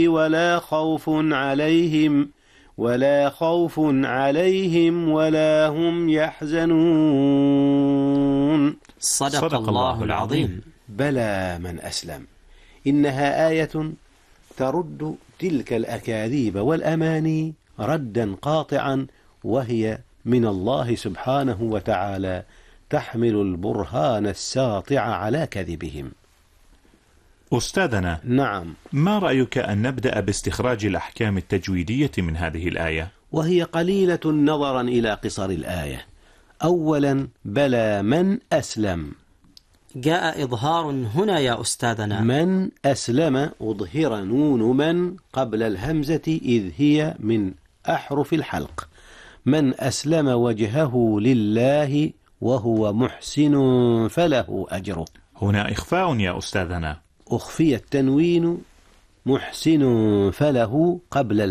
ولا خوف عليهم ولا هم يحزنون. صدق الله العظيم. بلى من أسلم، إنها آية ترد تلك الأكاذيب والأماني ردا قاطعا، وهي من الله سبحانه وتعالى، تحمل البرهان الساطع على كذبهم. أستاذنا، نعم، ما رأيك أن نبدأ باستخراج الأحكام التجويدية من هذه الآية؟ وهي قليلة نظرا إلى قصر الآية. أولا، بلى من أسلم، جاء إظهار هنا يا أستاذنا. من أسلم أظهر نون من قبل الهمزة إذ هي من أحرف الحلق. من أسلم وجهه لله وهو محسن فله أجره. هنا إخفاء يا أستاذنا. أخفي التنوين محسن فله قبل